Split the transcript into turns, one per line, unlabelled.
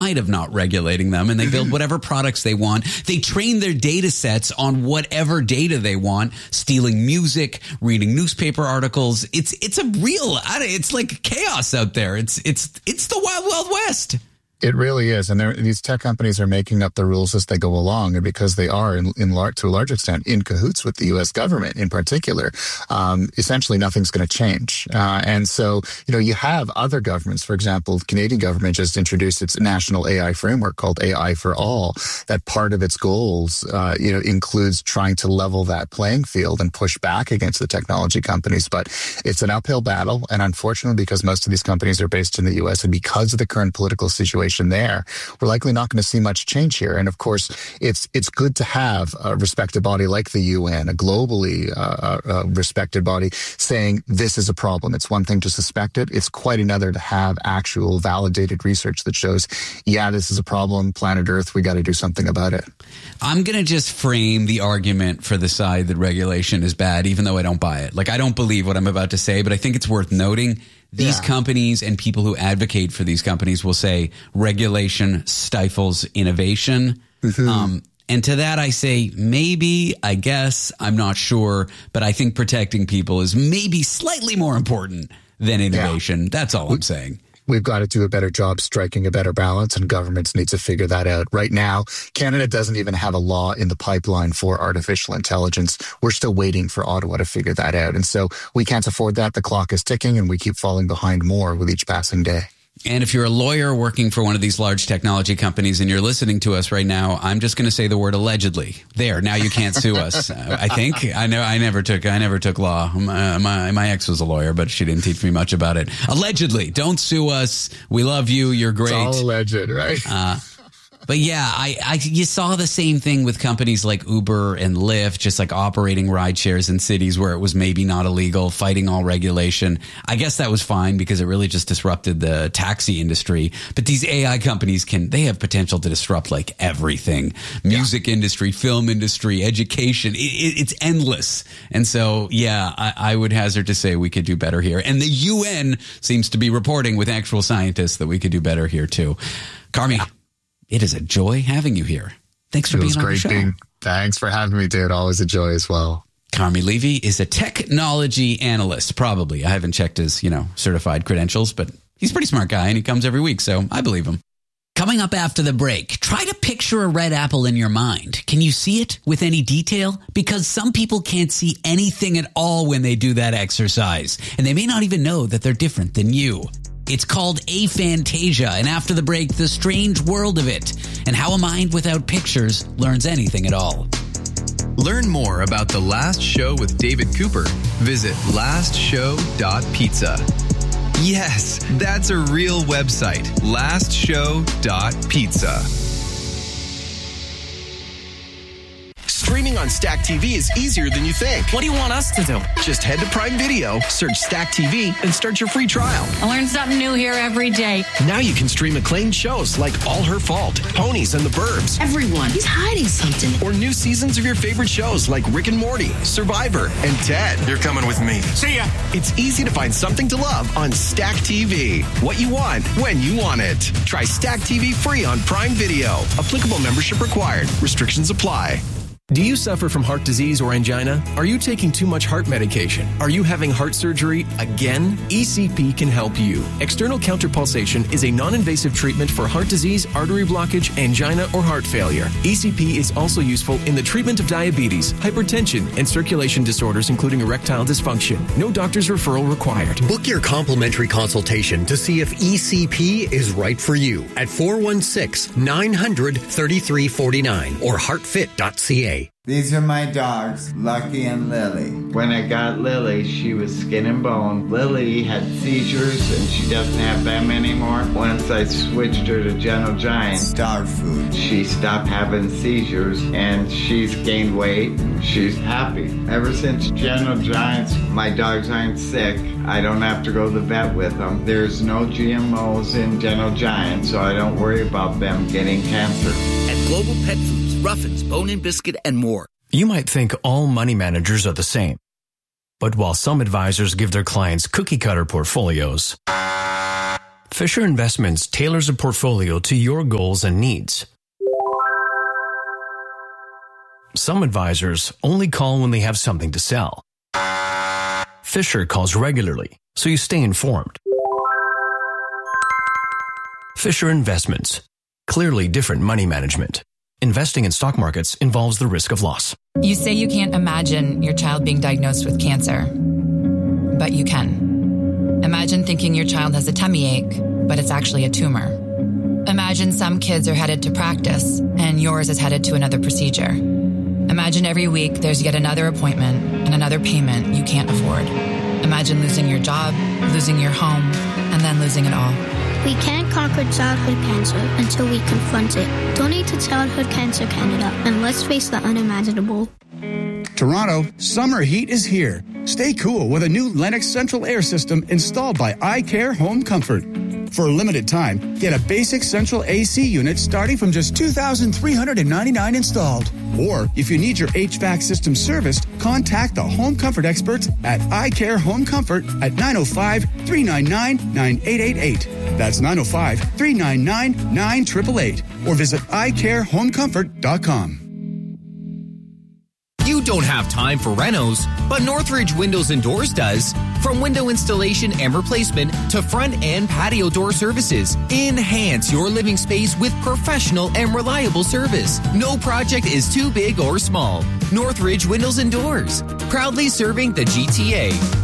of not regulating them, and they build whatever products they want. They train their data sets on whatever data they want, stealing music, reading newspaper articles. It's like chaos out there. It's the Wild Wild West.
It really is. And these tech companies are making up the rules as they go along. And because they are, to a large extent, in cahoots with the U.S. government in particular, essentially nothing's going to change. And so, you have other governments. For example, the Canadian government just introduced its national AI framework called AI for All, that part of its goals, includes trying to level that playing field and push back against the technology companies. But it's an uphill battle. And unfortunately, because most of these companies are based in the U.S. and because of the current political situation there, we're likely not going to see much change here. And of course, it's good to have a respected body like the UN, a globally respected body, saying this is a problem. It's one thing to suspect it. It's quite another to have actual validated research that shows, this is a problem, planet Earth, we got to do something about it.
I'm going to just frame the argument for the side that regulation is bad, even though I don't buy it. Like, I don't believe what I'm about to say, but I think it's worth noting. These companies and people who advocate for these companies will say regulation stifles innovation. Mm-hmm. And to that, I say, maybe, I guess, I'm not sure, but I think protecting people is maybe slightly more important than innovation. That's all I'm saying.
We've got to do a better job striking a better balance, and governments need to figure that out. Right now, Canada doesn't even have a law in the pipeline for artificial intelligence. We're still waiting for Ottawa to figure that out. And so we can't afford that. The clock is ticking, and we keep falling behind more with each passing day.
And if you're a lawyer working for one of these large technology companies and you're listening to us right now, I'm just going to say the word allegedly. There, now you can't sue us. I think. I know. I never took law. My ex was a lawyer, but she didn't teach me much about it. Allegedly, don't sue us. We love you. You're great.
It's all alleged, right?
But yeah, you saw the same thing with companies like Uber and Lyft, just like operating ride shares in cities where it was maybe not illegal, fighting all regulation. I guess that was fine because it really just disrupted the taxi industry. But these AI companies they have potential to disrupt like everything. Music industry, film industry, education. It's endless. And so, I would hazard to say we could do better here. And the UN seems to be reporting with actual scientists that we could do better here too. Carmi. It is a joy having you here. Thanks for being on the show.
Thanks for having me, dude. Always a joy as well.
Carmi Levy is a technology analyst, probably. I haven't checked his, certified credentials, but he's a pretty smart guy, and he comes every week, so I believe him. Coming up after the break, try to picture a red apple in your mind. Can you see it with any detail? Because some people can't see anything at all when they do that exercise, and they may not even know that they're different than you. It's called aphantasia, and after the break, the strange world of it, and how a mind without pictures learns anything at all.
Learn more about The Last Show with David Cooper. Visit lastshow.pizza. Yes, that's a real website, lastshow.pizza.
Streaming on Stack TV is easier than you think.
What do you want us to do?
Just head to Prime Video, search Stack TV, and start your free trial.
I learn something new here every day.
Now you can stream acclaimed shows like All Her Fault, Ponies and the Burbs.
Everyone, he's hiding something.
Or new seasons of your favorite shows like Rick and Morty, Survivor, and Ted.
You're coming with me.
See ya. It's easy to find something to love on Stack TV. What you want, when you want it. Try Stack TV free on Prime Video. Applicable membership required. Restrictions apply.
Do you suffer from heart disease or angina? Are you taking too much heart medication? Are you having heart surgery again? ECP can help you. External counterpulsation is a non-invasive treatment for heart disease, artery blockage, angina, or heart failure. ECP is also useful in the treatment of diabetes, hypertension, and circulation disorders, including erectile dysfunction. No doctor's referral required.
Book your complimentary consultation to see if ECP is right for you at 416-900-3349 or heartfit.ca.
These are my dogs, Lucky and Lily.
When I got Lily, she was skin and bone. Lily had seizures, and she doesn't have them anymore. Once I switched her to Gentle Giant
dog food,
she stopped having seizures, and she's gained weight. She's happy. Ever since Gentle Giants, my dogs aren't sick. I don't have to go to the vet with them. There's no GMOs in Gentle Giant, so I don't worry about them getting cancer.
At Global Pet Foods, Ruffins, Bone and Biscuit, and more.
You might think all money managers are the same. But while some advisors give their clients cookie-cutter portfolios,
Fisher Investments tailors a portfolio to your goals and needs. Some advisors only call when they have something to sell. Fisher calls regularly, so you stay informed. Fisher Investments. Clearly different money management. Investing in stock markets involves the risk of loss.
You say you can't imagine your child being diagnosed with cancer, but you can. Imagine thinking your child has a tummy ache, but it's actually a tumor. Imagine some kids are headed to practice, and yours is headed to another procedure. Imagine every week there's yet another appointment and another payment you can't afford. Imagine losing your job, losing your home, and then losing it all.
We can't conquer childhood cancer until we confront it. Donate to Childhood Cancer Canada, and let's face the unimaginable.
Toronto, summer heat is here. Stay cool with a new Lennox central air system installed by iCare Home Comfort. For a limited time, get a basic central AC unit starting from just $2,399 installed. Or, if you need your HVAC system serviced, contact the Home Comfort experts at iCare Home Comfort at 905-399-9888. That's 905-399-9888. Or visit iCareHomeComfort.com.
You don't have time for renos, but Northridge Windows and Doors does. From window installation and replacement to front and patio door services, enhance your living space with professional and reliable service. No project is too big or small. Northridge Windows and Doors, proudly serving the GTA.